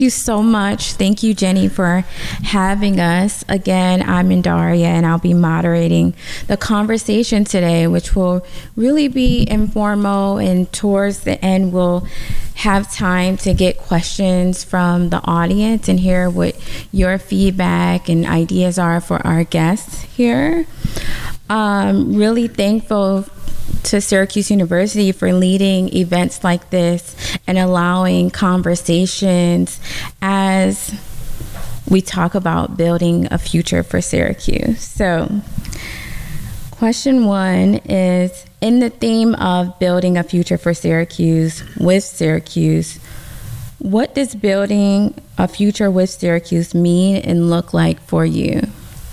you so much. Thank you, Jenny, for having us. Again, I'm Indaria, and I'll be moderating the conversation today, which will really be informal, and towards the end, we'll have time to get questions from the audience and hear what your feedback and ideas are for our guests here. Really thankful to Syracuse University for leading events like this and allowing conversations as we talk about building a future for Syracuse. So, question one is, in the theme of building a future for Syracuse with Syracuse, what does building a future with Syracuse mean and look like for you?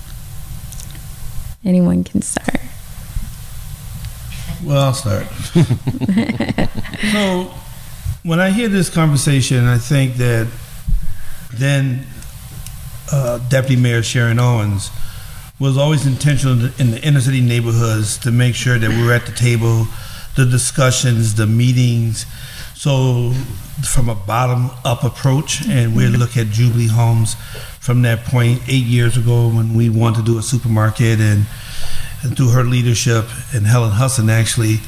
Anyone can start. Well, I'll start. So, when I hear this conversation, I think that then Deputy Mayor Sharon Owens was always intentional in the inner city neighborhoods to make sure that we were at the table, the discussions, the meetings. So, from a bottom-up approach, and we look at Jubilee Homes from that point 8 years ago when we wanted to do a supermarket, and through her leadership, and Helen Husson actually,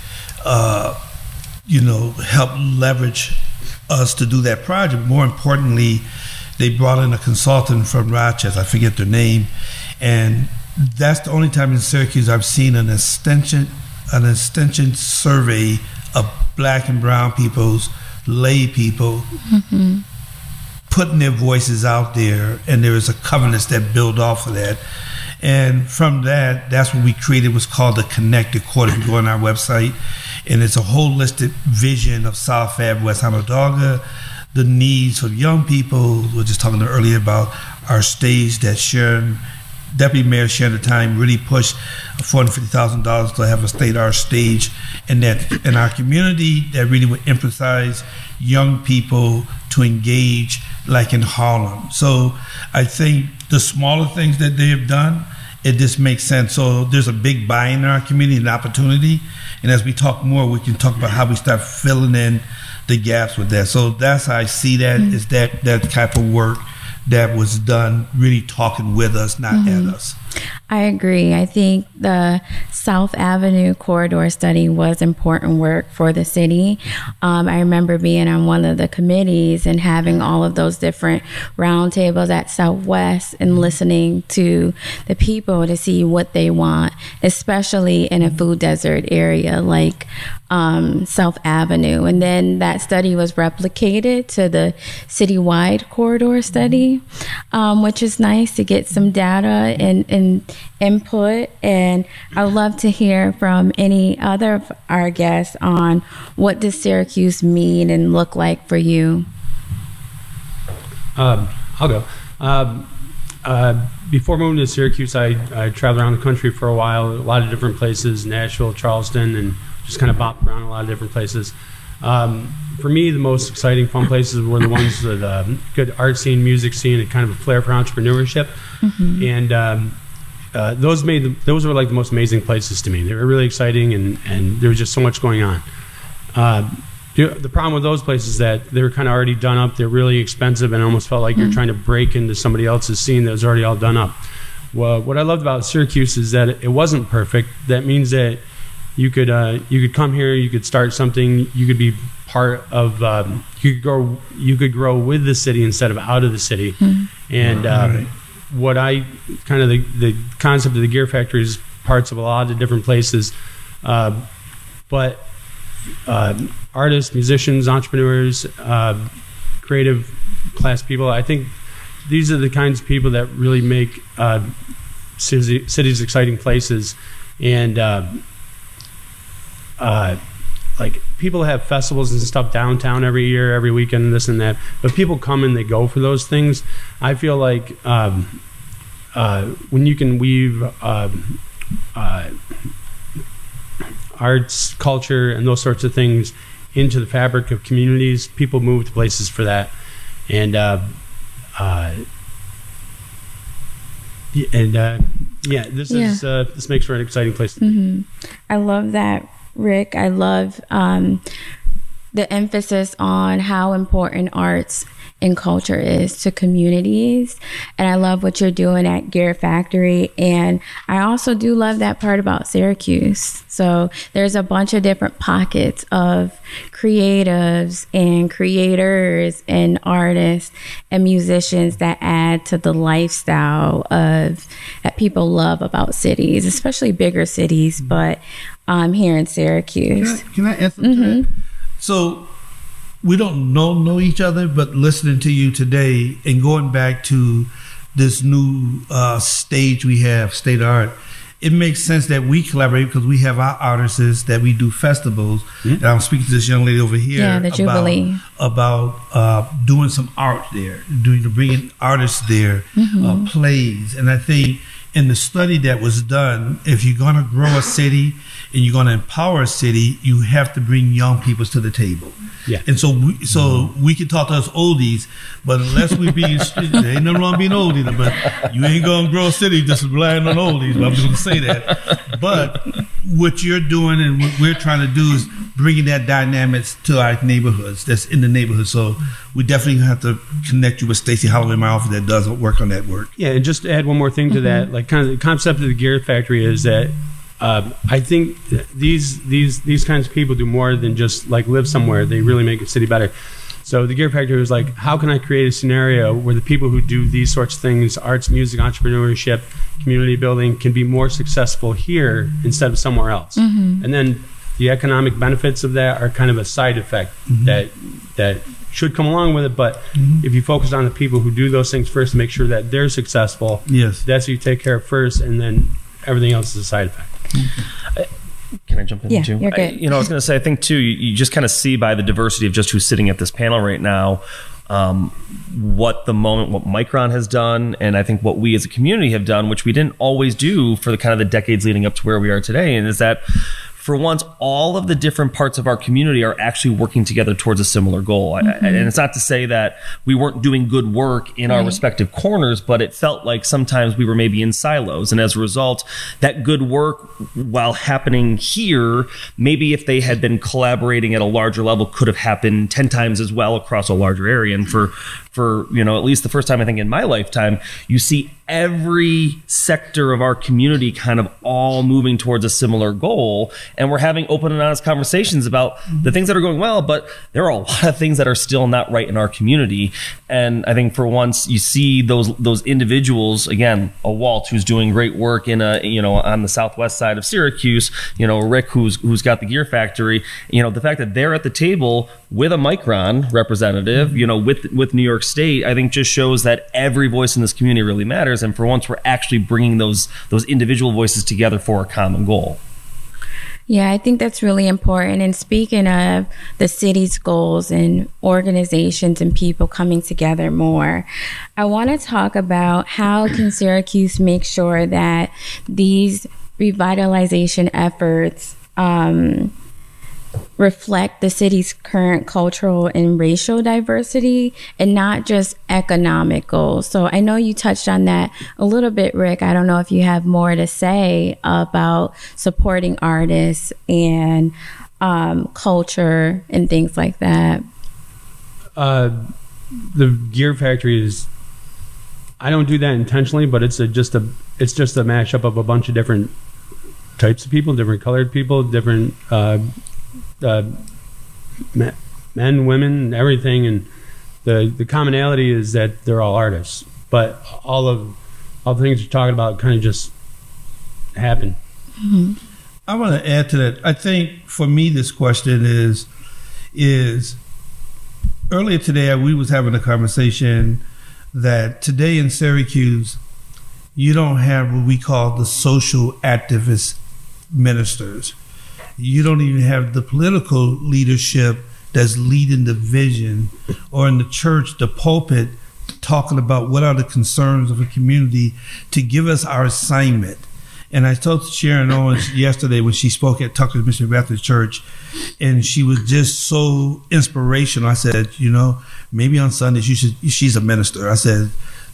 helped leverage us to do that project. More importantly, they brought in a consultant from Rochester, I forget their name, and that's the only time in Syracuse I've seen an extension survey of Black and brown people's, lay people, putting their voices out there, and there is a covenant that build off of that. And from that, that's what we created, was called the Connected Quarter. If you go on our website, and it's a holistic vision of South Ave, West Onondaga, the needs of young people. We were just talking earlier about our stage that Deputy Mayor Sharon at the time really pushed $450,000 to have a state-of-the-art stage in our community that really would emphasize young people to engage, like in Harlem. So I think the smaller things that they have done, it just makes sense. So there's a big buy-in in our community and opportunity. And as we talk more, we can talk about how we start filling in the gaps with that. So that's how I see that, is that type of work that was done, really talking with us, not at us. I agree. I think the South Avenue corridor study was important work for the city. I remember being on one of the committees and having all of those different roundtables at Southwest and listening to the people to see what they want, especially in a food desert area like South Avenue. And then that study was replicated to the citywide corridor study, which is nice to get some data and input. And I would love to hear from any other of our guests on what does Syracuse mean and look like for you. I'll go. Before moving to Syracuse, I traveled around the country for a while, a lot of different places, Nashville, Charleston, and just kind of bopped around a lot of different places. For me, the most exciting, fun places were the ones with a good art scene, music scene, and kind of a flair for entrepreneurship. And those were like the most amazing places to me. They were really exciting, and there was just so much going on. The problem with those places is that they were kind of already done up. They're really expensive, and almost felt like you're trying to break into somebody else's scene that was already all done up. Well, what I loved about Syracuse is that it wasn't perfect. That means that you could come here, you could start something, you could be part of, you could grow with the city instead of out of the city. And what I kind of the concept of the Gear Factory is parts of a lot of different places, but artists, musicians, entrepreneurs, creative class people, I think these are the kinds of people that really make cities exciting places. And like people have festivals and stuff downtown every year, every weekend, and this and that, but people come and they go for those things. I feel like when you can weave arts, culture, and those sorts of things into the fabric of communities, people move to places for that. And this makes for an exciting place. I love that, Rick. I love the emphasis on how important arts and culture is to communities. And I love what you're doing at Gear Factory. And I also do love that part about Syracuse. So there's a bunch of different pockets of creatives and creators and artists and musicians that add to the lifestyle of that people love about cities, especially bigger cities, but here in Syracuse. Can I answer that? So we don't know each other, but listening to you today and going back to this new stage we have, State Art, it makes sense that we collaborate because we have our artists that we do festivals. And I'm speaking to this young lady over here the Jubilee. about doing some art there, bringing artists there, plays. And I think in the study that was done, if you're going to grow a city and you're going to empower a city, you have to bring young people to the table. Yeah. And so we can talk to us oldies, but unless we be, there ain't nothing wrong being oldie, but you ain't going to grow a city just relying on oldies. But I'm just going to say that. But what you're doing and what we're trying to do is bringing that dynamics to our neighborhoods, that's in the neighborhood. So we definitely have to connect you with Stacey Holloway in my office that does work on that work. Yeah, and just to add one more thing to that, like kind of the concept of the Gear Factory is that I think these kinds of people do more than just like live somewhere. They really make a city better. So the Gear Factory was like, how can I create a scenario where the people who do these sorts of things, arts, music, entrepreneurship, community building, can be more successful here instead of somewhere else? And then the economic benefits of that are kind of a side effect that should come along with it. But if you focus on the people who do those things first, make sure that they're successful. Yes, that's who you take care of first, and then everything else is a side effect. Can I jump in too? You're good. I was going to say, I think too, you just kind of see by the diversity of just who's sitting at this panel right now, what Micron has done, and I think what we as a community have done, which we didn't always do for the kind of the decades leading up to where we are today, and is that for once, all of the different parts of our community are actually working together towards a similar goal. And it's not to say that we weren't doing good work in our respective corners, but it felt like sometimes we were maybe in silos. And as a result, that good work, while happening here, maybe if they had been collaborating at a larger level, could have happened 10 times as well across a larger area. And for at least the first time I think in my lifetime, you see every sector of our community kind of all moving towards a similar goal, and we're having open and honest conversations about the things that are going well, but there are a lot of things that are still not right in our community. And I think for once you see those individuals, again, a Walt who's doing great work in on the southwest side of Syracuse, Rick who's got the Gear Factory, the fact that they're at the table with a Micron representative, with New York State, I think just shows that every voice in this community really matters. And for once, we're actually bringing those individual voices together for a common goal. Yeah, I think that's really important. And speaking of the city's goals and organizations and people coming together more, I want to talk about how can Syracuse make sure that these revitalization efforts reflect the city's current cultural and racial diversity and not just economic goals. So I know you touched on that a little bit, Rick. I don't know if you have more to say about supporting artists and culture and things like that. The Gear Factory is, I don't do that intentionally, but it's just a mashup of a bunch of different types of people, different colored people, different men, women, everything, and the commonality is that they're all artists. But all the things you're talking about kind of just happen. I want to add to that. I think for me, this question is earlier today we was having a conversation that today in Syracuse you don't have what we call the social activist ministers. You don't even have the political leadership that's leading the vision, or in the church, the pulpit, talking about what are the concerns of a community to give us our assignment. And I told Sharon Owens yesterday when she spoke at Tucker's Mission Baptist Church, and she was just so inspirational. I said, maybe on Sundays she's a minister. I said,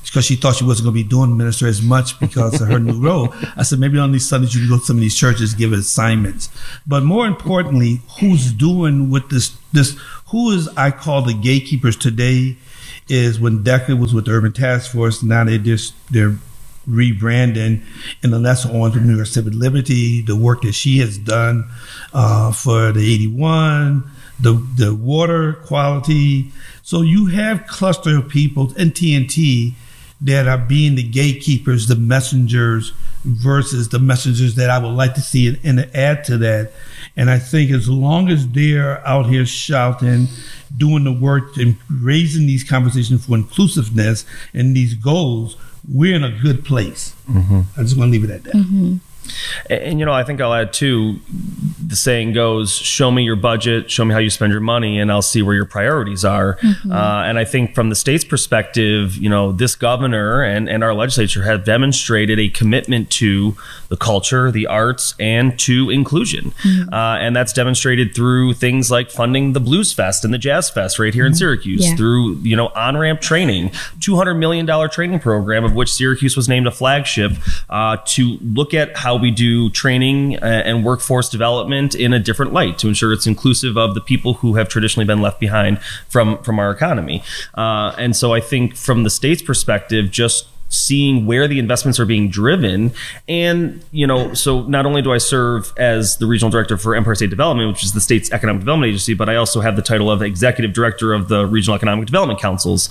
because she thought she wasn't going to be doing minister as much because of her new role. I said, maybe on these Sundays you can go to some of these churches, give assignments. But more importantly, who's doing with this, who is, I call the gatekeepers today, is when Decca was with the Urban Task Force, now they're rebranding, and then that's on to New York Civic Liberty, the work that she has done for the 81, the water quality. So you have cluster of people in TNT that are being the gatekeepers, the messengers, versus the messengers that I would like to see and add to that. And I think as long as they're out here shouting, doing the work and raising these conversations for inclusiveness and these goals, we're in a good place. Mm-hmm. I just want to leave it at that. Mm-hmm. And, I think I'll add too, the saying goes, show me your budget, show me how you spend your money, and I'll see where your priorities are. Mm-hmm. And I think from the state's perspective, this governor and our legislature have demonstrated a commitment to the culture, the arts, and to inclusion. Mm-hmm. And that's demonstrated through things like funding the Blues Fest and the Jazz Fest right here mm-hmm. in Syracuse, through, on-ramp training, $200 million training program, of which Syracuse was named a flagship, to look at how we do training and workforce development in a different light to ensure it's inclusive of the people who have traditionally been left behind from our economy. And so I think from the state's perspective, just seeing where the investments are being driven. And, so not only do I serve as the regional director for Empire State Development, which is the state's economic development agency, but I also have the title of executive director of the Regional Economic Development Councils.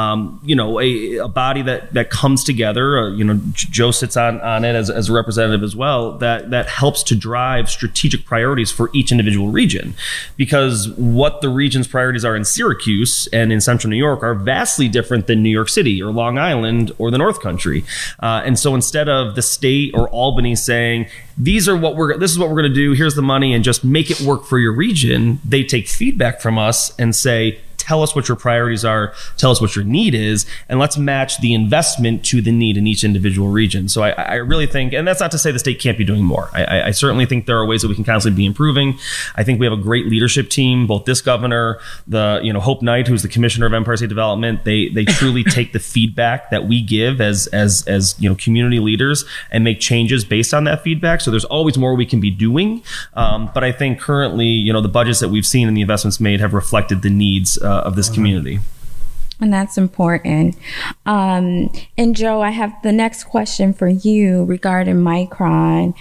A body that comes together, Joe sits on it as a representative as well, that helps to drive strategic priorities for each individual region. Because what the region's priorities are in Syracuse and in Central New York are vastly different than New York City or Long Island or the North Country. And so instead of the state or Albany saying, this is what we're going to do, here's the money, and just make it work for your region, they take feedback from us and say, tell us what your priorities are, tell us what your need is, and let's match the investment to the need in each individual region. So I really think, and that's not to say the state can't be doing more. I certainly think there are ways that we can constantly be improving. I think we have a great leadership team, both this governor, Hope Knight, who's the commissioner of Empire State Development. They truly take the feedback that we give as community leaders and make changes based on that feedback. So there's always more we can be doing. But I think currently, the budgets that we've seen and the investments made have reflected the needs of this community. And that's important. And Joe, I have the next question for you regarding Micron.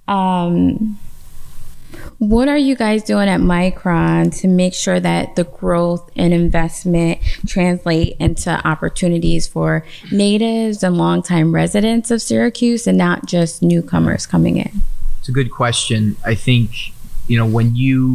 What are you guys doing at Micron to make sure that the growth and investment translate into opportunities for natives and longtime residents of Syracuse and not just newcomers coming in? It's a good question. I think, when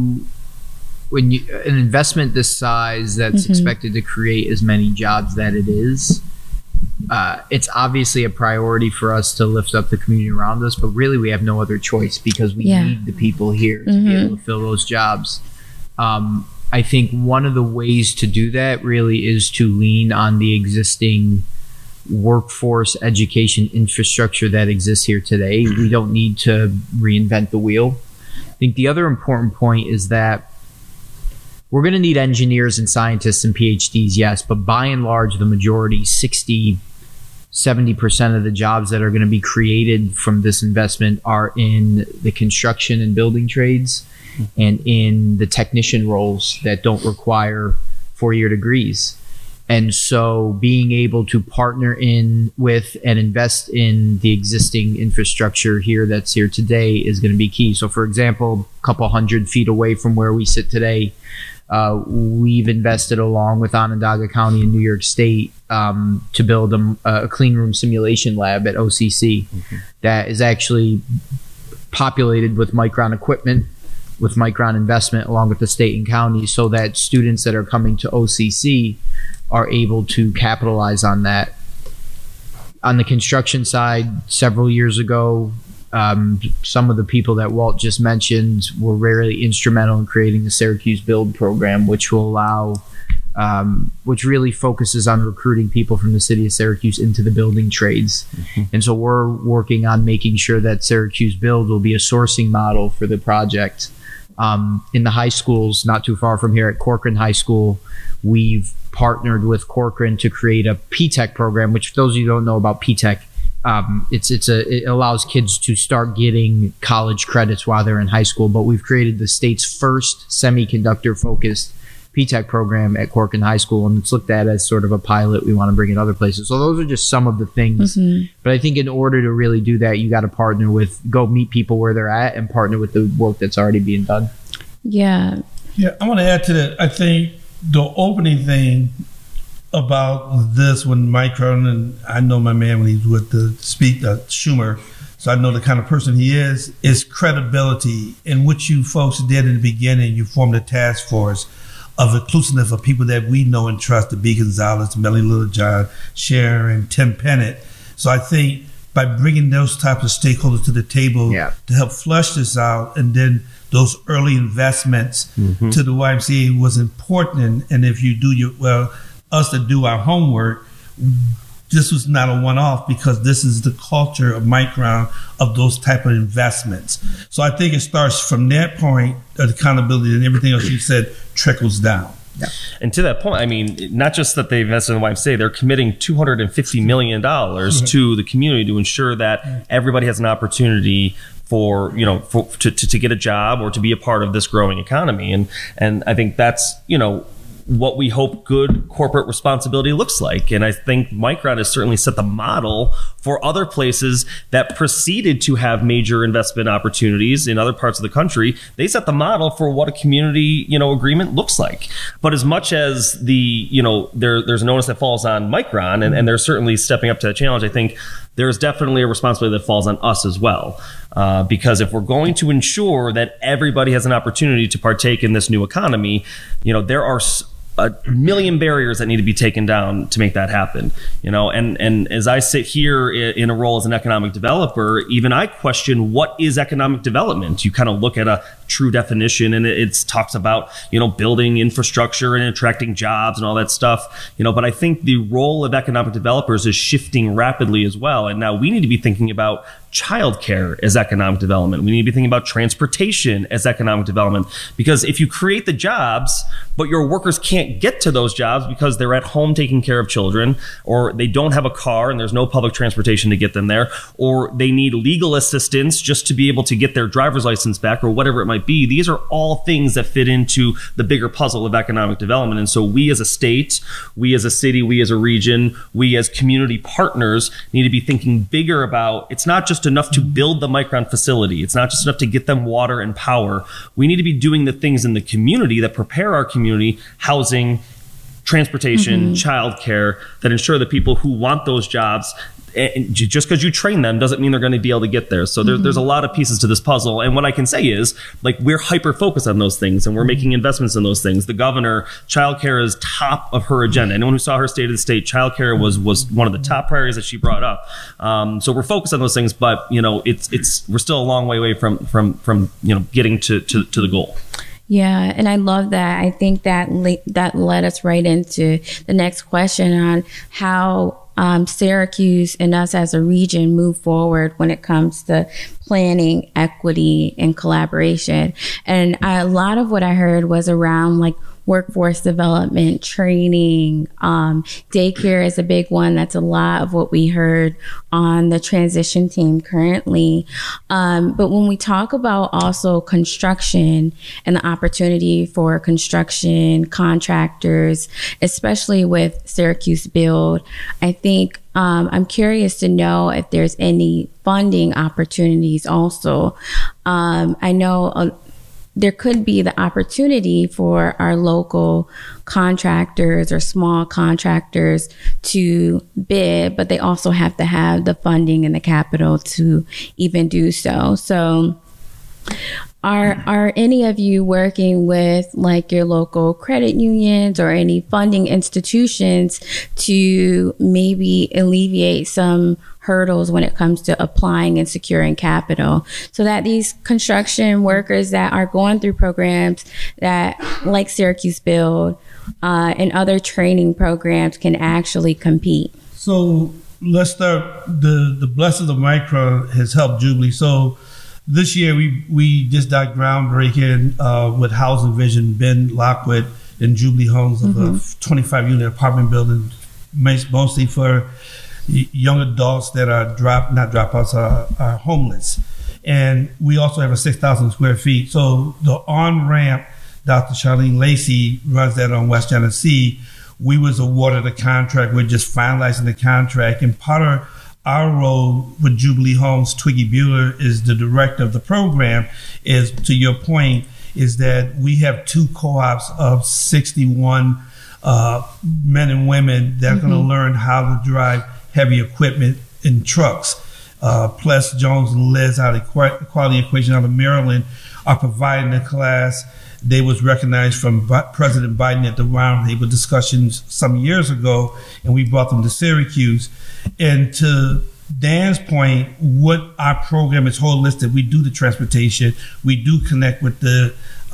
an investment this size that's mm-hmm. expected to create as many jobs that it is, it's obviously a priority for us to lift up the community around us, but really we have no other choice because we need the people here to mm-hmm. be able to fill those jobs. I think one of the ways to do that really is to lean on the existing workforce education infrastructure that exists here today. We don't need to reinvent the wheel. I think the other important point is that we're going to need engineers and scientists and PhDs, yes, but by and large, the majority, 60, 70% of the jobs that are going to be created from this investment are in the construction and building trades and in the technician roles that don't require four-year degrees. And so being able to partner in with and invest in the existing infrastructure here that's here today is going to be key. So for example, a couple 100 feet away from where we sit today, we've invested along with Onondaga County and New York State to build a clean room simulation lab at OCC mm-hmm. that is actually populated with Micron equipment, with Micron investment along with the state and county, so that students that are coming to OCC are able to capitalize on that. On the construction side, several years ago, some of the people that Walt just mentioned were really instrumental in creating the Syracuse Build program, which will allow, which really focuses on recruiting people from the city of Syracuse into the building trades. Mm-hmm. And so we're working on making sure that Syracuse Build will be a sourcing model for the project In the high schools, not too far from here at Corcoran High School, we've partnered with Corcoran to create a P-TECH program, which for those of you who don't know about P-TECH, it allows kids to start getting college credits while they're in high school. But we've created the state's first semiconductor-focused P-TECH program at Corcoran High School, and it's looked at as sort of a pilot we want to bring in other places. So those are just some of the things. But I think in order to really do that, you got to partner with, go meet people where they're at and partner with the work that's already being done. Yeah. Yeah, I want to add to that. I think the opening thing about this when Micron, and I know my man when he's with the Schumer, so I know the kind of person he is credibility. And what you folks did in the beginning, you formed a task force of inclusiveness of people that we know and trust, the B. Gonzalez, Melanie Littlejohn, Sharon, Tim Pennant. So I think by bringing those types of stakeholders to the table to help flush this out, and then those early investments to the YMCA was important. And if you do us to do our homework, this was not a one-off, because this is the culture of Micron of those type of investments. So I think it starts from that point of accountability, and everything else you said trickles down. Yeah. And to that point, I mean, not just that they invested in the YMCA, they're committing $250 million to the community to ensure that everybody has an opportunity for, to get a job or to be a part of this growing economy. And I think that's, what we hope good corporate responsibility looks like. And I think Micron has certainly set the model for other places that proceeded to have major investment opportunities in other parts of the country. They set the model for what a community, agreement looks like. But as much as there's an onus that falls on Micron, and they're certainly stepping up to that challenge, I think there's definitely a responsibility that falls on us as well. Because if we're going to ensure that everybody has an opportunity to partake in this new economy, there are a million barriers that need to be taken down to make that happen, and as I sit here in a role as an economic developer, even I question what is economic development. You kind of look at a true definition, and it talks about, building infrastructure and attracting jobs and all that stuff, but I think the role of economic developers is shifting rapidly as well. And now we need to be thinking about childcare as economic development. We need to be thinking about transportation as economic development, because if you create the jobs, but your workers can't get to those jobs because they're at home taking care of children, or they don't have a car and there's no public transportation to get them there, or they need legal assistance just to be able to get their driver's license back, or whatever it might be. These are all things that fit into the bigger puzzle of economic development. And so we as a state, we as a city, we as a region, we as community partners need to be thinking bigger about, it's not just enough to build the Micron facility. It's not just enough to get them water and power. We need to be doing the things in the community that prepare our community, housing, transportation, childcare, that ensure that people who want those jobs, and just because you train them doesn't mean they're going to be able to get there. So there's a lot of pieces to this puzzle. And what I can say is, we're hyper focused on those things, and we're making investments in those things. The governor, childcare is top of her agenda. Anyone who saw her State of the State, childcare was one of the top priorities that she brought up. So we're focused on those things, but we're still a long way away from getting to the goal. Yeah, and I love that. I think that led us right into the next question on how Syracuse and us as a region move forward when it comes to planning, equity, and collaboration. And a lot of what I heard was around workforce development, training, daycare is a big one. That's a lot of what we heard on the transition team currently. But when we talk about also construction and the opportunity for construction contractors, especially with Syracuse Build, I think I'm curious to know if there's any funding opportunities also. I know there could be the opportunity for our local contractors or small contractors to bid, but they also have to have the funding and the capital to even do so. So are any of you working with your local credit unions or any funding institutions to maybe alleviate some hurdles when it comes to applying and securing capital, so that these construction workers that are going through programs that like Syracuse Build and other training programs can actually compete? So let's start. The blessing of Micron has helped Jubilee. So this year we just did groundbreaking with Housing Vision, Ben Lockwood and Jubilee Homes of a 25-unit apartment building, mostly for young adults that are not dropouts, are homeless. And we also have a 6,000 square feet. So the on-ramp, Dr. Charlene Lacey runs that on West Genesee. We was awarded a contract. We're just finalizing the contract. And part of our role with Jubilee Homes, Twiggy Bueller is the director of the program, is, to your point, is that we have 2 co-ops of 61 men and women that are going to learn how to drive heavy equipment in trucks. Plus, Jones and Liz out of Quality Equation out of Maryland are providing a class. They was recognized from President Biden at the roundtable discussions some years ago, and we brought them to Syracuse. And to Dan's point, what our program is holistic. We do the transportation. We do connect with the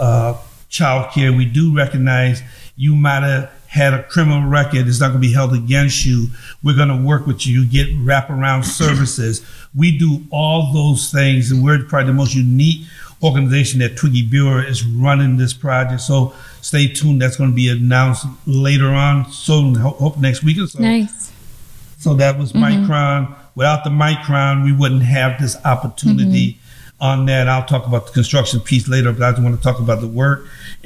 child care. We do recognize you might have had a criminal record. It's not going to be held against you. We're going to work with you, get wraparound services. We do all those things, and we're probably the most unique organization that Twiggy Bueller is running this project. So stay tuned. That's going to be announced later on, so hope next week or so. Nice. So that was Micron. Without the Micron, we wouldn't have this opportunity on that. I'll talk about the construction piece later, but I just want to talk about the work.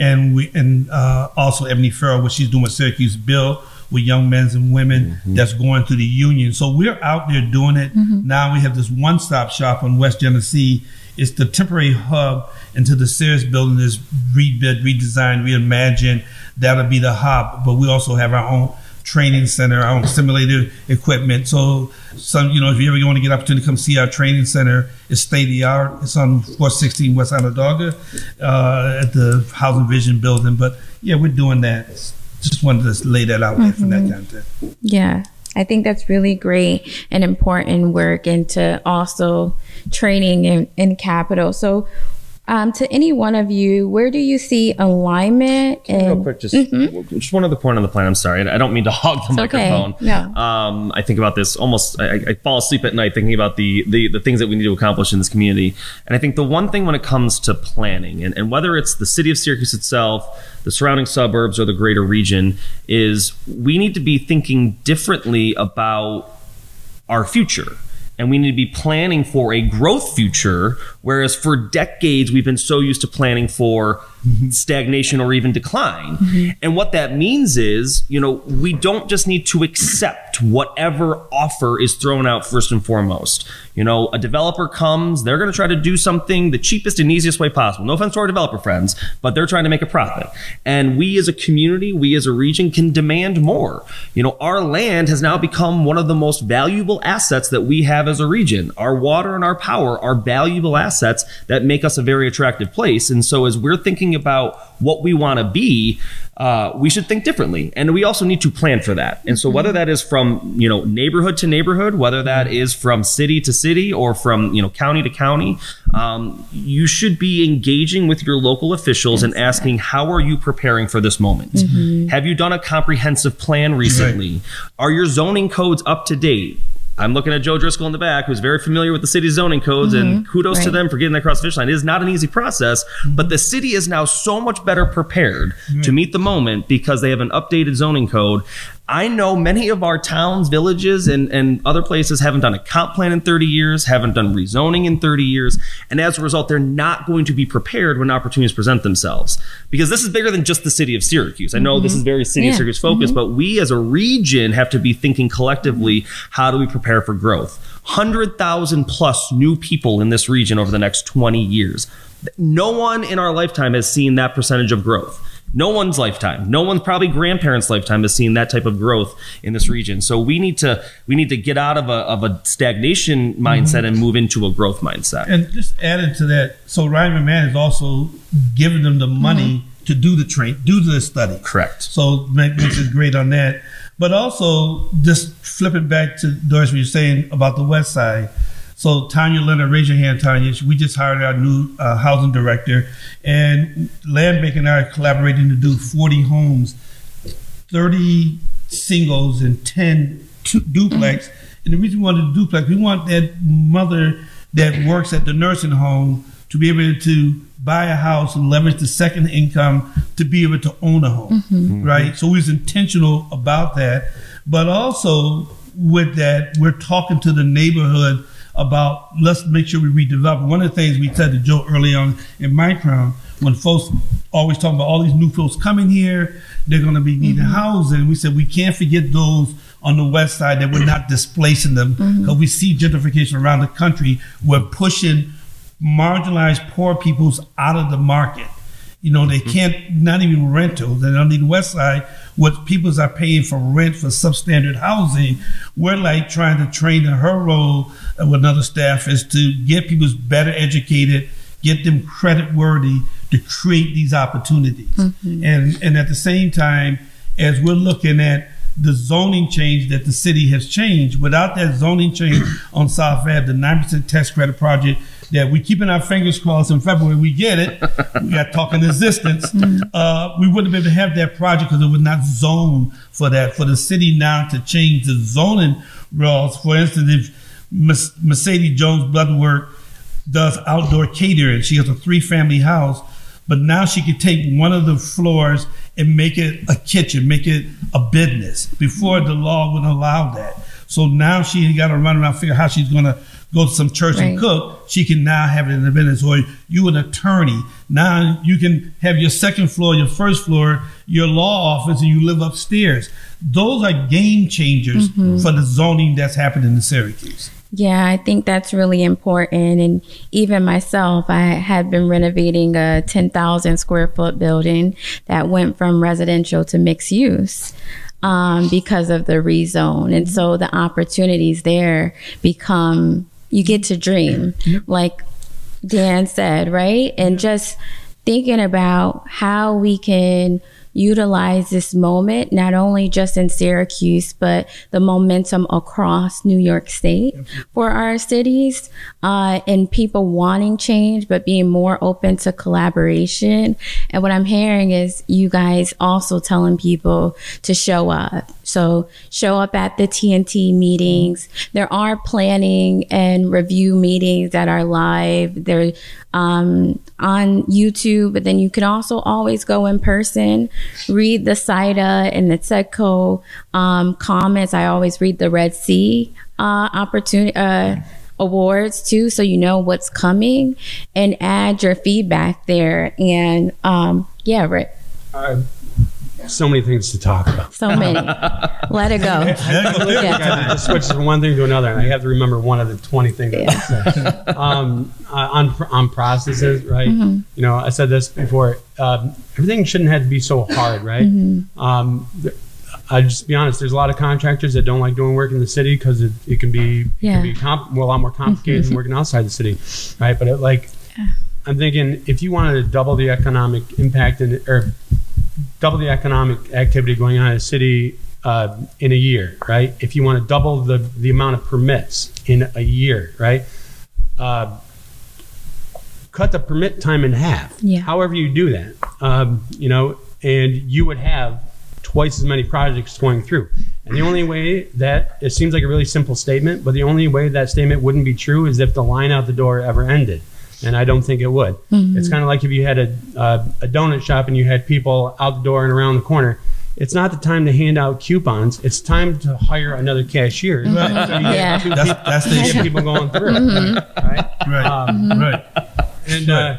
And also Ebony Farrell, what she's doing with Syracuse Bill with young men and women that's going through the union. So we're out there doing it. Now we have this one-stop shop on West Genesee. It's the temporary hub until the Sears building is rebuilt, redesigned, reimagined. That'll be the hub. But we also have our own training center, our own simulator equipment. So if you ever want to get an opportunity to come see our training center, it's state-of-the-art. It's on 416 West Onondaga at the Housing Vision building. But yeah, we're doing that. Just wanted to lay that out there for that content. Yeah. I think that's really great and important work into also training in capital. So to any one of you, where do you see alignment? Real quick, just one other point on the plan. I'm sorry. I don't mean to hog the microphone. Okay. No. I think about this almost, I fall asleep at night thinking about the things that we need to accomplish in this community. And I think the one thing when it comes to planning, and whether it's the city of Syracuse itself, the surrounding suburbs, or the greater region, is we need to be thinking differently about our future. And we need to be planning for a growth future, whereas for decades we've been so used to planning for stagnation or even decline. And what that means is, we don't just need to accept whatever offer is thrown out first and foremost. A developer comes, they're going to try to do something the cheapest and easiest way possible. No offense to our developer friends, but they're trying to make a profit. And we as a community, we as a region can demand more. Our land has now become one of the most valuable assets that we have as a region. Our water and our power are valuable assets that make us a very attractive place. And so as we're thinking about what we want to be, we should think differently. And we also need to plan for that. And so whether that is from, neighborhood to neighborhood, whether that is from city to city or from, county to county, you should be engaging with your local officials and asking, how are you preparing for this moment? Have you done a comprehensive plan recently? Right. Are your zoning codes up to date? I'm looking at Joe Driscoll in the back, who's very familiar with the city's zoning codes, and kudos to them for getting that across the finish line. It is not an easy process, but the city is now so much better prepared to meet the moment because they have an updated zoning code. I know many of our towns, villages, and other places haven't done a comp plan in 30 years, haven't done rezoning in 30 years, and as a result, they're not going to be prepared when opportunities present themselves. Because this is bigger than just the city of Syracuse. I know this is very city of Syracuse focused, but we as a region have to be thinking collectively, how do we prepare for growth? 100,000 plus new people in this region over the next 20 years. No one in our lifetime has seen that percentage of growth. No one's lifetime. No one's probably grandparents' lifetime has seen that type of growth in this region. So we need to get out of a stagnation mindset and move into a growth mindset. And just added to that, so Ryan McMahon is also giving them the money to do the study. Correct. So makes it great on that. But also, just flipping back to Doris, what you're saying about the West Side. So Tanya Leonard, raise your hand, Tanya. We just hired our new housing director, and Land Bank and I are collaborating to do 40 homes, 30 singles and 10 duplex. And the reason we wanted a duplex, we want that mother that works at the nursing home to be able to buy a house and leverage the second income to be able to own a home, right? So we was intentional about that. But also with that, we're talking to the neighborhood about let's make sure we redevelop. One of the things we said to Joe early on in Micron, when folks always talking about all these new folks coming here, they're going to be needing housing. We said we can't forget those on the west side that we're not displacing them, because we see gentrification around the country. We're pushing marginalized poor peoples out of the market. You know, they can't, not even rentals. And on the west side, what peoples are paying for rent for substandard housing, we're like trying to train her role with other staff is to get people better educated, get them credit worthy to create these opportunities. And at the same time, as we're looking at the zoning change that the city has changed, without that zoning change on South Ave, the 9% tax credit project that we keeping our fingers crossed in February, we get it. We got talking existence. We wouldn't be able to have that project because it was not zoned for that. For the city now to change the zoning laws, for instance, if Mercedes Jones Bloodwork does outdoor catering, she has a 3-family house, but now she could take one of the floors and make it a kitchen, make it a business. Before, the law wouldn't allow that. So now she got to run around and figure out how she's going to go to some church and cook. She can now have it in the business. Or you an attorney. Now you can have your second floor, your first floor, your law office, and you live upstairs. Those are game changers for the zoning that's happening in Syracuse. Yeah, I think that's really important. And even myself, I had been renovating a 10,000 square foot building that went from residential to mixed use because of the rezone. And so the opportunities there become, you get to dream, like Dan said, right? And just thinking about how we can utilize this moment, not only just in Syracuse, but the momentum across New York State for our cities, and people wanting change, but being more open to collaboration. And what I'm hearing is you guys also telling people to show up. So show up at the TNT meetings. There are planning and review meetings that are live. They're on YouTube, but then you can also always go in person, read the CIDA and the TEDCO comments. I always read the Red Sea awards too, so you know what's coming, and add your feedback there. And yeah, Rick. So many things to talk about. So many. Let it go. I just switch from one thing to another, and I have to remember one of the 20 things that I said. On processes, right? You know, I said this before. Everything shouldn't have to be so hard, right? I just be honest. There's a lot of contractors that don't like doing work in the city because it can be a lot more complicated than working outside the city, right? But I'm thinking if you wanted to double the economic impact or double the economic activity going on in a city in a year, right? If you want to double the amount of permits in a year, right? Cut the permit time in half. However you do that, you know, and you would have twice as many projects going through. And the only way that, it seems like a really simple statement, but the only way that statement wouldn't be true is if the line out the door ever ended. And I don't think it would. It's kind of like if you had a donut shop and you had people out the door and around the corner. It's not the time to hand out coupons. It's time to hire another cashier. So that's the issue. People going through, right? Right. And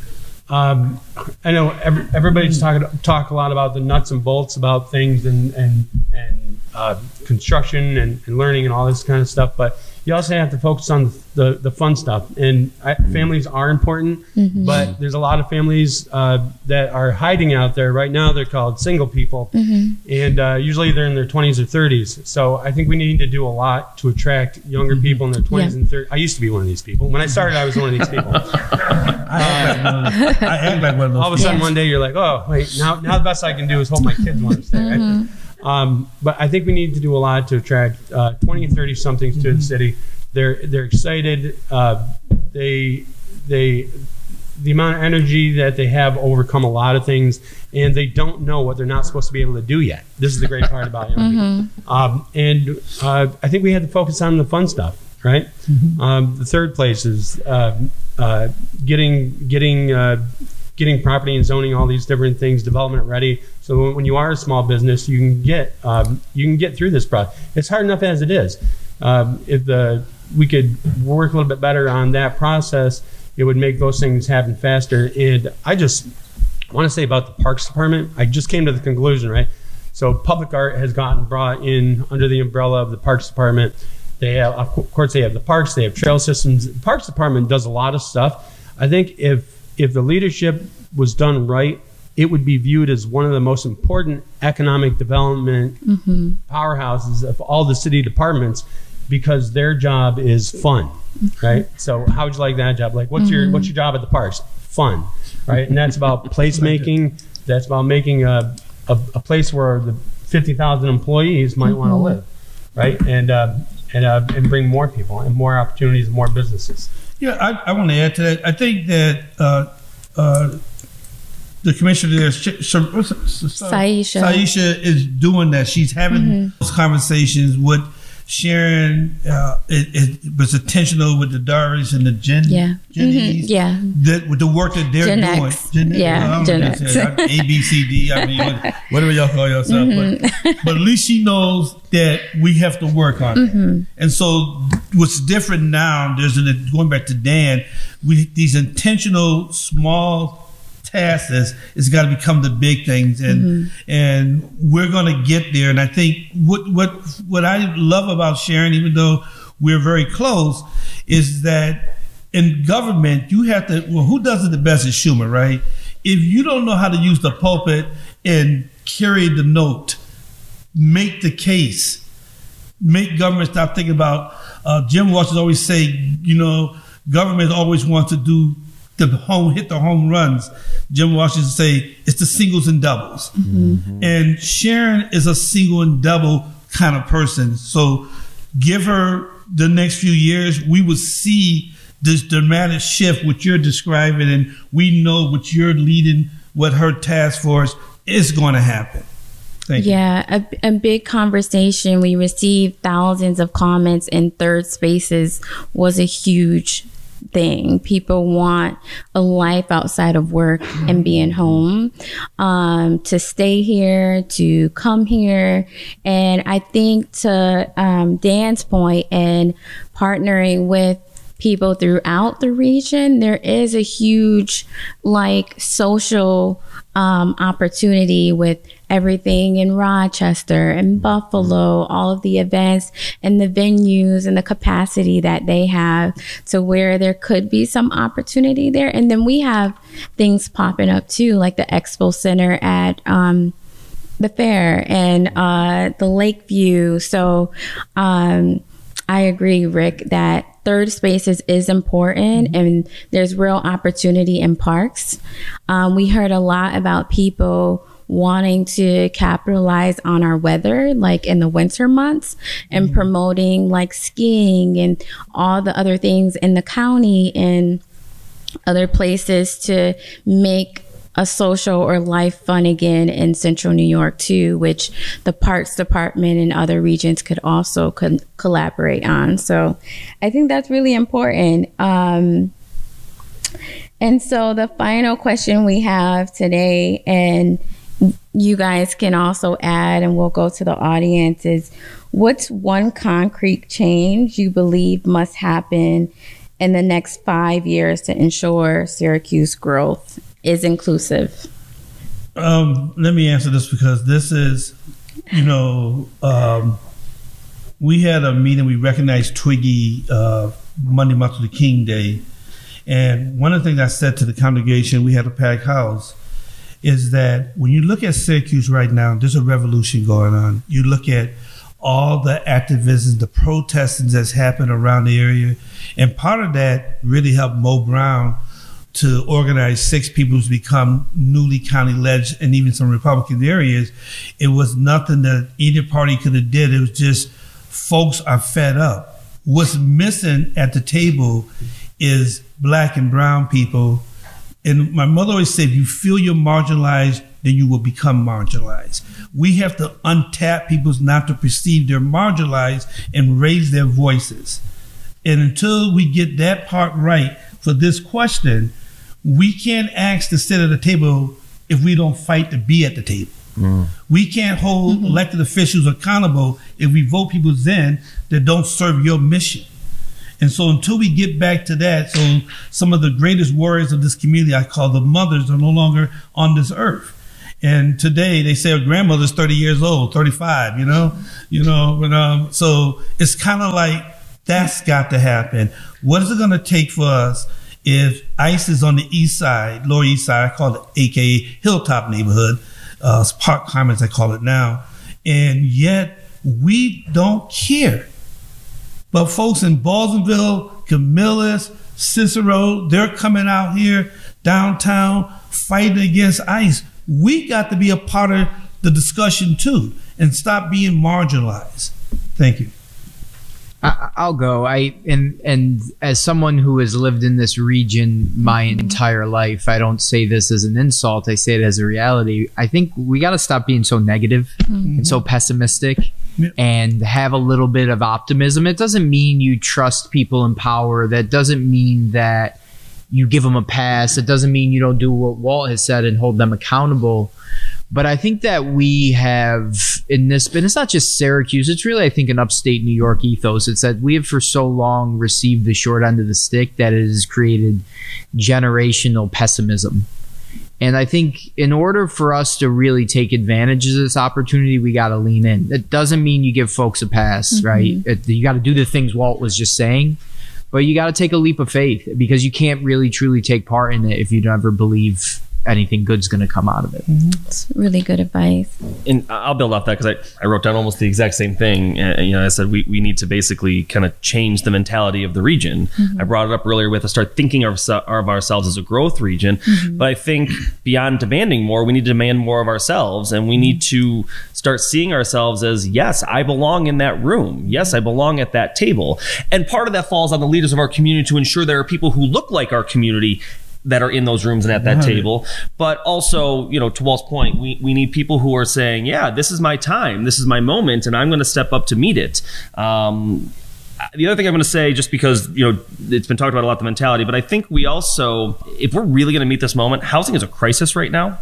I know everybody's talk a lot about the nuts and bolts about things and construction and learning and all this kind of stuff, but you also have to focus on the fun stuff. And families are important, but there's a lot of families that are hiding out there right now. They're called single people, and usually they're in their 20s or 30s. So I think we need to do a lot to attract younger people in their 20s and 30s. I used to be one of these people. When I started, I was one of these people. I act like one of those. All of a sudden, one day, you're like, oh, wait, now the best I can do is hope my kids want to stay, right? But I think we need to do a lot to attract 20 and 30 somethings to the city. They're excited. The amount of energy that they have overcome a lot of things, and they don't know what they're not supposed to be able to do yet. This is the great part about young people. And I think we had to focus on the fun stuff. right? The third place is getting property and zoning, all these different things, development ready. So when you are a small business, you can get through this process. It's hard enough as it is. If we could work a little bit better on that process, it would make those things happen faster. And I just want to say about the Parks Department, I just came to the conclusion, right? So public art has gotten brought in under the umbrella of the Parks Department. They have, of course, they have the parks, they have trail systems. The Parks Department does a lot of stuff. I think if the leadership was done right, it would be viewed as one of the most important economic development powerhouses of all the city departments, because their job is fun, right? So how would you like that job? Like, what's your job at the parks? Fun, right? And that's about placemaking. That's about making a place where the 50,000 employees might want to live, right? And bring more people and more opportunities and more businesses. Yeah, I want to add to that. I think that the commissioner there, Saisha, is doing that. She's having those conversations with Sharon. It was intentional with the Doris and the Jennies. With the work that they're doing. Gen X. A, B, C, D. I mean, whatever y'all call yourself. But at least she knows that we have to work on it. And so what's different now, going back to Dan, these intentional small tasks, it's got to become the big things, and we're going to get there. And I think what I love about Sharon, even though we're very close, is that in government you have to. Well, who does it the best is Schumer, right? If you don't know how to use the pulpit and carry the note, make the case, make government stop thinking about. Jim Washington always say, government always wants to do hit the home runs. Jim Washington say it's the singles and doubles. And Sharon is a single and double kind of person. So give her the next few years, we will see this dramatic shift, what you're describing, and we know what you're leading, what her task force is going to happen. Thank you. Yeah, a big conversation. We received thousands of comments, and third spaces was a huge thing. People want a life outside of work and being home, to stay here, to come here. And I think to Dan's point, and partnering with people throughout the region, there is a huge social opportunity with everything in Rochester and Buffalo, all of the events and the venues and the capacity that they have, to where there could be some opportunity there. And then we have things popping up too, like the Expo Center at the fair and the Lakeview. So I agree, Rick, that third spaces is important, and there's real opportunity in parks. We heard a lot about people wanting to capitalize on our weather, like in the winter months, and promoting skiing and all the other things in the county and other places to make a social or life fun again in Central New York too, which the Parks Department and other regions could also collaborate on. So I think that's really important. And so the final question we have today, and you guys can also add, and we'll go to the audience, is what's one concrete change you believe must happen in the next 5 years to ensure Syracuse growth is inclusive? Let me answer this, because this is, we had a meeting, we recognized Twiggy Monday, Martin Luther King Day. And one of the things I said to the congregation, we had a packed house, is that when you look at Syracuse right now, there's a revolution going on. You look at all the activism, the protesting that's happened around the area. And part of that really helped Mo Brown to organize 6 people to become newly county ledge, and even some Republican areas. It was nothing that either party could have did. It was just folks are fed up. What's missing at the table is black and brown people. And my mother always said, if you feel you're marginalized, then you will become marginalized. We have to untap people not to perceive they're marginalized and raise their voices. And until we get that part right for this question, we can't ask to sit at the table if we don't fight to be at the table. We can't hold elected officials accountable if we vote people in that don't serve your mission. And so until we get back to that, so some of the greatest warriors of this community, I call the mothers, are no longer on this earth. And today they say a grandmother's 30 years old, 35, but, so it's kind of like that's got to happen. What is it going to take for us if ICE is on the east side, Lower East Side, I call it AKA Hilltop neighborhood, Park Commons, I call it now, and yet we don't care. But folks in Balsonville, Camillus, Cicero, they're coming out here downtown fighting against ICE. We got to be a part of the discussion too and stop being marginalized. Thank you. I'll go. And as someone who has lived in this region my entire life, I don't say this as an insult. I say it as a reality. I think we got to stop being so negative and so pessimistic and have a little bit of optimism. It doesn't mean you trust people in power. That doesn't mean that you give them a pass. It doesn't mean you don't do what Walt has said and hold them accountable. But I think that we have in this, and it's not just Syracuse, it's really, I think, an upstate New York ethos. It's that we have for so long received the short end of the stick that it has created generational pessimism. And I think in order for us to really take advantage of this opportunity, we got to lean in. It doesn't mean you give folks a pass, right? You got to do the things Walt was just saying, but you got to take a leap of faith because you can't really truly take part in it if you never believe anything good's going to come out of it. It's really good advice. And I'll build off that because I wrote down almost the exact same thing. I said we need to basically kind of change the mentality of the region. I brought it up earlier with to start thinking of ourselves as a growth region. But I think beyond demanding more, we need to demand more of ourselves, and we need to start seeing ourselves as, yes, I belong in that room. Yes, I belong at that table. And part of that falls on the leaders of our community to ensure there are people who look like our community that are in those rooms and at that table. But also, to Walt's point, we need people who are saying, yeah, this is my time, this is my moment, and I'm going to step up to meet it. The other thing I'm going to say, just because, it's been talked about a lot, the mentality, but I think we also, if we're really going to meet this moment, housing is a crisis right now.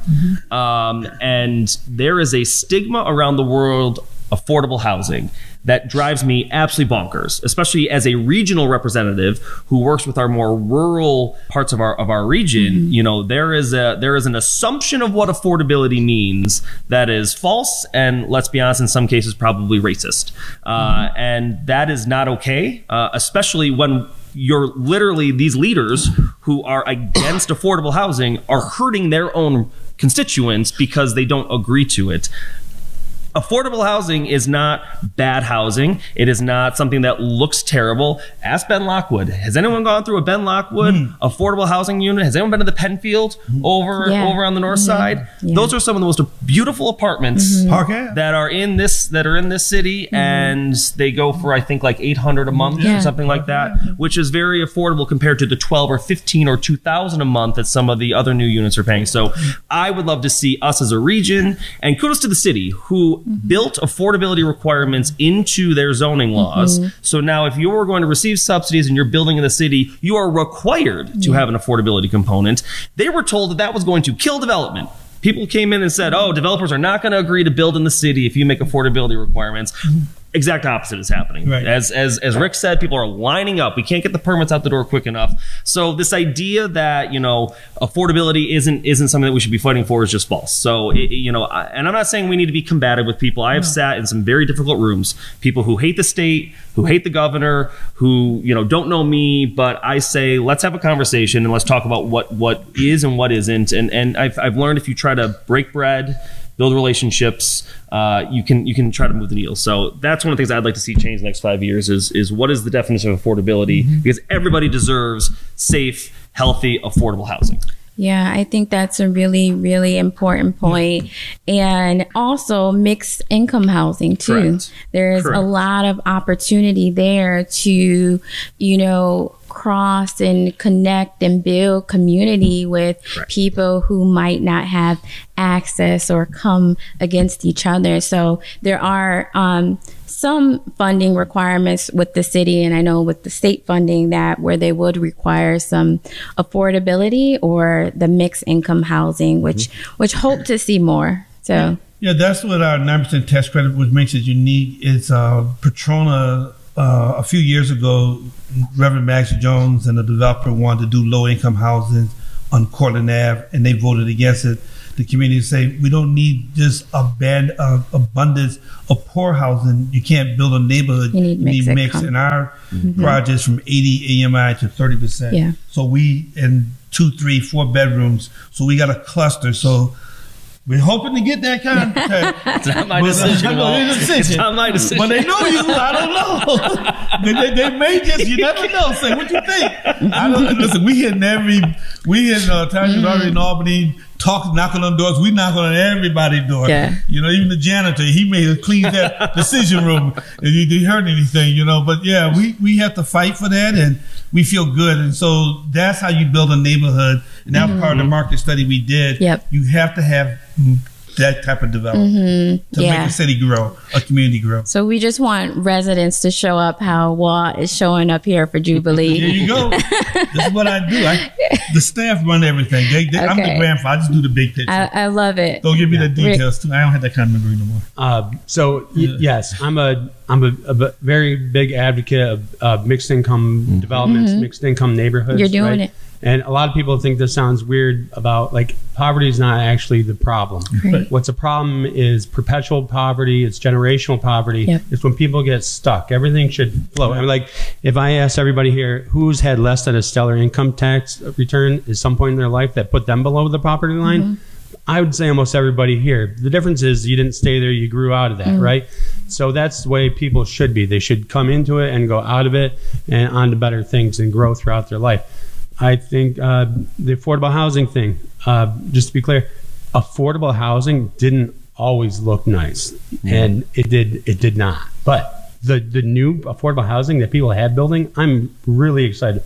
And there is a stigma around the world, affordable housing, that drives me absolutely bonkers, especially as a regional representative who works with our more rural parts of our region. There is an assumption of what affordability means that is false, and let's be honest, in some cases probably racist. And that is not okay, especially when you're literally, these leaders who are against affordable housing are hurting their own constituents because they don't agree to it. Affordable housing is not bad housing. It is not something that looks terrible. Ask Ben Lockwood. Has anyone gone through a Ben Lockwood affordable housing unit? Has anyone been to the Penfield over on the north side? Those are some of the most beautiful apartments that are in this city, and they go for, I think, like $800 a month or something like that, which is very affordable compared to the $12 or $15 or $2,000 a month that some of the other new units are paying. So I would love to see us as a region, and kudos to the city who built affordability requirements into their zoning laws. So now if you're going to receive subsidies and you're building in the city, you are required to have an affordability component. They were told that was going to kill development. People came in and said, oh, developers are not going to agree to build in the city if you make affordability requirements. Exact opposite is happening. Right. As Rick said, people are lining up. We can't get the permits out the door quick enough. So this idea that, affordability isn't something that we should be fighting for is just false. So, and I'm not saying we need to be combative with people. I have sat in some very difficult rooms, people who hate the state, who hate the governor, who, don't know me, but I say, let's have a conversation and let's talk about what is and what isn't. And I've learned if you try to break bread, build relationships, you can try to move the needle. So that's one of the things I'd like to see change in the next 5 years is what is the definition of affordability? Because everybody deserves safe, healthy, affordable housing. Yeah, I think that's a really, really important point. And also mixed income housing too. Correct. There's a lot of opportunity there to, cross and connect and build community with people who might not have access or come against each other. So there are some funding requirements with the city, and I know with the state funding that where they would require some affordability or the mixed income housing, which hope to see more. So yeah, that's what our 9% tax credit, which makes it unique. It's Petrona. A few years ago, Reverend Max Jones and the developer wanted to do low-income housing on Cortland Ave, and they voted against it. The community say we don't need just abundance of poor housing. You can't build a neighborhood. You need mix. And our projects from 80 AMI to 30%. Yeah. So we in 2, 3, 4 bedrooms. So we got a cluster. So we're hoping to get that kind of. It's not my decision. It's not my decision. But they know you. I don't know. they may just. You never know. Say what you think. I don't listen. We hitting Times Square in Albany. Knocking on doors. We knock on everybody's door. Yeah. Even the janitor, he may have cleaned that decision room if he heard anything, But yeah, we have to fight for that, and we feel good. And so that's how you build a neighborhood. And that was part of the market study we did. Yep. You have to have that type of development to make a city grow, a community grow. So we just want residents to show up how Watt is showing up here for Jubilee. There you go. This is what I do. The staff run everything. I'm the grandfather. I just do the big picture. I love it. Don't give me the details too. I don't have that kind of memory no more. Yes, I'm a very big advocate of mixed income developments, mixed income neighborhoods. You're doing it. And a lot of people think this sounds weird about poverty is not actually the problem. Right. What's a problem is perpetual poverty. It's generational poverty. Yep. It's when people get stuck. Everything should flow. I mean, if I ask everybody here who's had less than a stellar income tax return at some point in their life that put them below the poverty line, I would say almost everybody here. The difference is you didn't stay there. You grew out of that, right? So that's the way people should be. They should come into it and go out of it and on to better things and grow throughout their life. I think the affordable housing thing, just to be clear, affordable housing didn't always look nice, and it did not. But the new affordable housing that people have building, I'm really excited.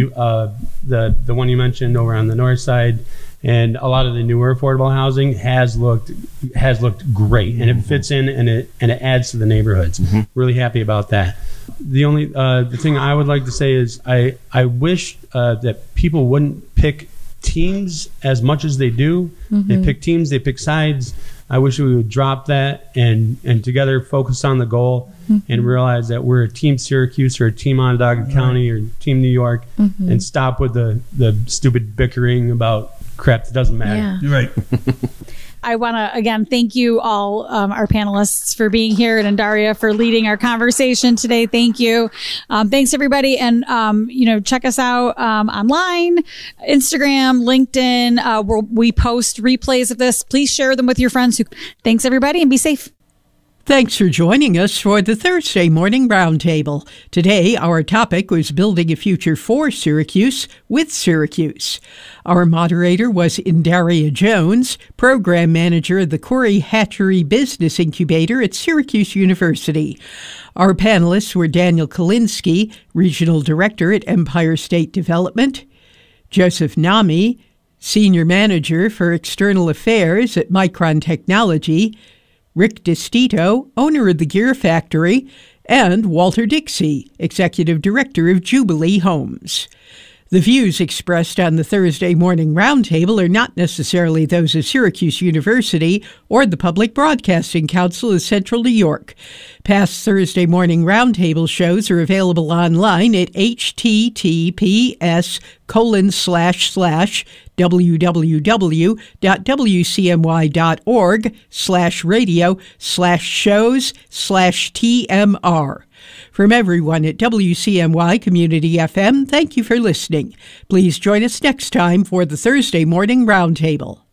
The one you mentioned over on the north side, and a lot of the newer affordable housing has looked great, and it fits in and it adds to the neighborhoods. Really happy about that. The only the thing I would like to say is I wish that people wouldn't pick teams as much as they do. They pick teams, they pick sides. I wish we would drop that and together focus on the goal and realize that we're a team Syracuse or a team Onondaga County or team New York and stop with the stupid bickering about crap that doesn't matter. Yeah. You're right. I want to, again, thank you all, our panelists, for being here, and Daria for leading our conversation today. Thank you. Thanks, everybody. And, check us out online, Instagram, LinkedIn, where we post replays of this. Please share them with your friends. Thanks, everybody, and be safe. Thanks for joining us for the Thursday Morning Roundtable. Today, our topic was building a future for Syracuse with Syracuse. Our moderator was Indaria Jones, Program Manager of the Corey Hatchery Business Incubator at Syracuse University. Our panelists were Daniel Kalinsky, Regional Director at Empire State Development, Joseph Nami, Senior Manager for External Affairs at Micron Technology, Rick DiStito, owner of the Gear Factory, and Walter Dixie, Executive Director of Jubilee Homes. The views expressed on the Thursday Morning Roundtable are not necessarily those of Syracuse University or the Public Broadcasting Council of Central New York. Past Thursday Morning Roundtable shows are available online at https://www.wcmy.org/radio/shows/TMR. From everyone at WCMY Community FM, thank you for listening. Please join us next time for the Thursday Morning Roundtable.